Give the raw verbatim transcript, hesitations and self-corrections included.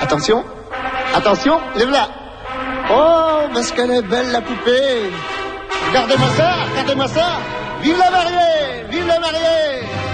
Attention. Attention, lève-la. Oh, parce qu'elle est belle, la poupée. Regardez-moi ça, regardez-moi ça. Vive la mariée, vive la mariée.